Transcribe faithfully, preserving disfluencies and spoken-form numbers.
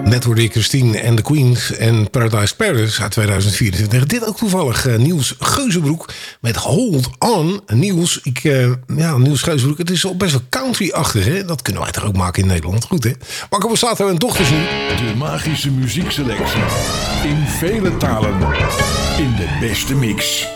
Net hoorde ik Christine en de Queens en Paradise Paris uit tweeduizend vierentwintig. Dit ook toevallig uh, Niels Geuzenbroek met Hold On. Niels, ik, uh, ja, Niels Geuzenbroek, het is al best wel country-achtig, hè? Dat kunnen wij toch ook maken in Nederland. Goed, hè? Marco Borsato en dochters nu. De magische muziekselectie. In vele talen. In de beste mix.